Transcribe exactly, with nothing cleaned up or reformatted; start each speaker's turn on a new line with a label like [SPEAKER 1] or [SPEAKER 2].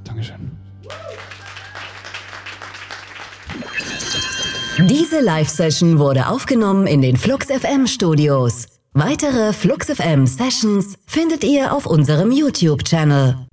[SPEAKER 1] Dankeschön.
[SPEAKER 2] Diese Live-Session wurde aufgenommen in den Flux F M Studios. Weitere Flux F M Sessions findet ihr auf unserem YouTube-Channel.